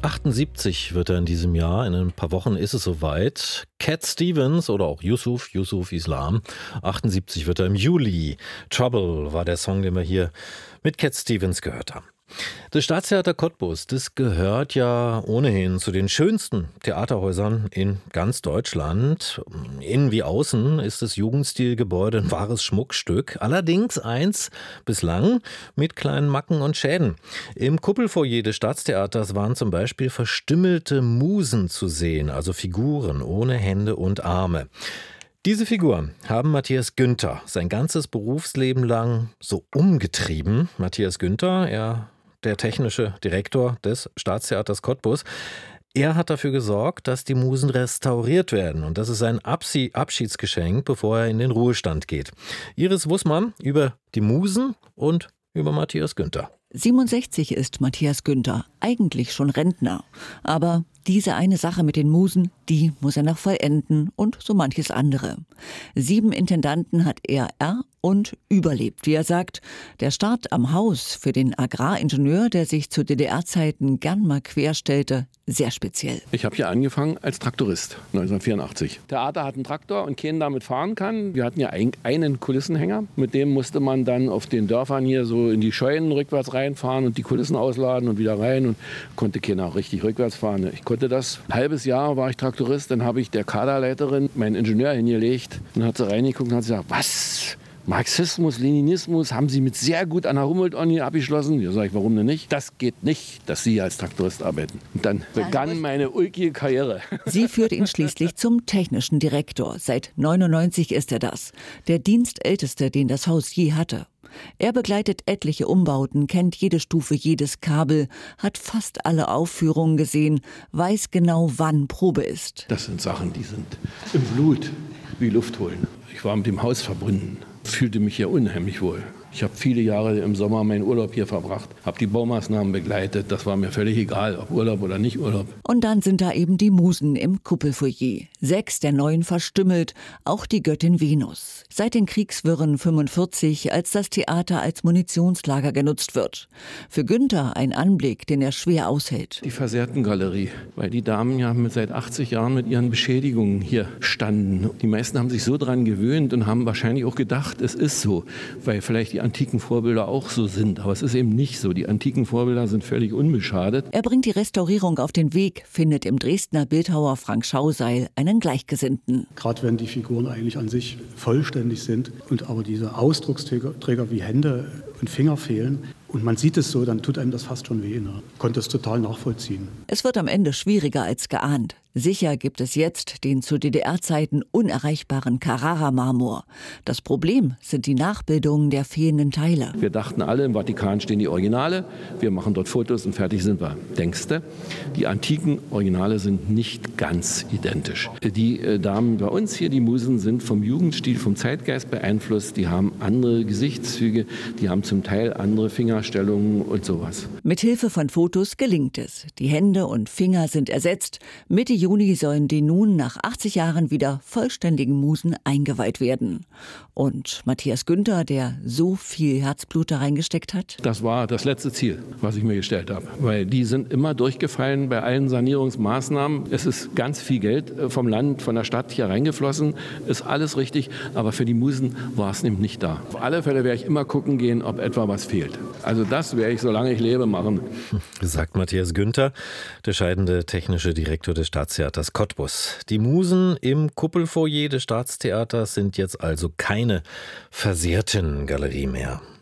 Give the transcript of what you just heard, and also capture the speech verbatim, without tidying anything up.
achtundsiebzig wird er in diesem Jahr. In ein paar Wochen ist es soweit. Cat Stevens oder auch Yusuf, Yusuf Islam. achtundsiebzig wird er im Juli. Trouble war der Song, den wir hier mit Cat Stevens gehört haben. Das Staatstheater Cottbus, das gehört ja ohnehin zu den schönsten Theaterhäusern in ganz Deutschland. Innen wie außen ist das Jugendstilgebäude ein wahres Schmuckstück. Allerdings eins bislang mit kleinen Macken und Schäden. Im Kuppelfoyer des Staatstheaters waren zum Beispiel verstümmelte Musen zu sehen, also Figuren ohne Hände und Arme. Diese Figuren haben Matthias Günther sein ganzes Berufsleben lang so umgetrieben. Matthias Günther, er der technische Direktor des Staatstheaters Cottbus. Er hat dafür gesorgt, dass die Musen restauriert werden. Und das ist sein Abschiedsgeschenk, bevor er in den Ruhestand geht. Iris Wussmann über die Musen und über Matthias Günther. siebenundsechzig ist Matthias Günther, eigentlich schon Rentner. Aber diese eine Sache mit den Musen, die muss er noch vollenden und so manches andere. Sieben Intendanten hat er er und überlebt, wie er sagt. Der Start am Haus für den Agraringenieur, der sich zu D D R-Zeiten gern mal querstellte, sehr speziell. Ich habe hier angefangen als Traktorist neunzehnhundertvierundachtzig. Theater hat einen Traktor und keinen damit fahren kann. Wir hatten ja einen Kulissenhänger. Mit dem musste man dann auf den Dörfern hier so in die Scheunen rückwärts reinfahren und die Kulissen ausladen und wieder rein und konnte keiner auch richtig rückwärts fahren. Ich konnte das. Ein halbes Jahr war ich Traktorist, dann habe ich der Kaderleiterin meinen Ingenieur hingelegt und hat sie reingeguckt und hat gesagt, was? Marxismus, Leninismus haben Sie mit sehr gut an der Humboldt-Uni abgeschlossen. Ja, sage ich, warum denn nicht? Das geht nicht, dass Sie als Traktorist arbeiten. Und dann begann meine ulkige Karriere. Sie führt ihn schließlich zum technischen Direktor. Seit neunundneunzig ist er das. Der dienstälteste, den das Haus je hatte. Er begleitet etliche Umbauten, kennt jede Stufe, jedes Kabel, hat fast alle Aufführungen gesehen, weiß genau, wann Probe ist. Das sind Sachen, die sind im Blut wie Luft holen. Ich war mit dem Haus verbunden, fühlte mich hier unheimlich wohl. Ich habe viele Jahre im Sommer meinen Urlaub hier verbracht, habe die Baumaßnahmen begleitet. Das war mir völlig egal, ob Urlaub oder nicht Urlaub. Und dann sind da eben die Musen im Kuppelfoyer. Sechs der neun verstümmelt, auch die Göttin Venus. Seit den Kriegswirren fünfundvierzig, als das Theater als Munitionslager genutzt wird. Für Günther ein Anblick, den er schwer aushält. Die versehrten Galerie, weil die Damen ja mit seit achtzig Jahren mit ihren Beschädigungen hier standen. Die meisten haben sich so dran gewöhnt und haben wahrscheinlich auch gedacht, es ist so, weil vielleicht die antiken Vorbilder auch so sind. Aber es ist eben nicht so. Die antiken Vorbilder sind völlig unbeschadet. Er bringt die Restaurierung auf den Weg, findet im Dresdner Bildhauer Frank Schauseil einen Gleichgesinnten. Gerade wenn die Figuren eigentlich an sich vollständig sind und aber diese Ausdrucksträger wie Hände und Finger fehlen und man sieht es so, dann tut einem das fast schon weh. Ne? Konnte es total nachvollziehen. Es wird am Ende schwieriger als geahnt. Sicher gibt es jetzt den zu D D R-Zeiten unerreichbaren Carrara-Marmor. Das Problem sind die Nachbildungen der fehlenden Teile. Wir dachten alle, im Vatikan stehen die Originale. Wir machen dort Fotos und fertig sind wir. Denkste, die antiken Originale sind nicht ganz identisch. Die äh, Damen bei uns hier, die Musen, sind vom Jugendstil, vom Zeitgeist beeinflusst. Die haben andere Gesichtszüge, die haben zum Teil andere Fingerstellungen und sowas. Mithilfe von Fotos gelingt es. Die Hände und Finger sind ersetzt. Mitte Juni sollen die nun nach achtzig Jahren wieder vollständigen Musen eingeweiht werden. Und Matthias Günther, der so viel Herzblut da reingesteckt hat? Das war das letzte Ziel, was ich mir gestellt habe. Weil die sind immer durchgefallen bei allen Sanierungsmaßnahmen. Es ist ganz viel Geld vom Land, von der Stadt hier reingeflossen. Ist alles richtig, aber für die Musen war es nämlich nicht da. Auf alle Fälle werde ich immer gucken gehen, ob etwa was fehlt. Also das werde ich, solange ich lebe, machen. Sagt Matthias Günther, der scheidende technische Direktor des Staatstheaters Cottbus. Die Musen im Kuppelfoyer des Staatstheaters sind jetzt also keine versehrten Galerie mehr.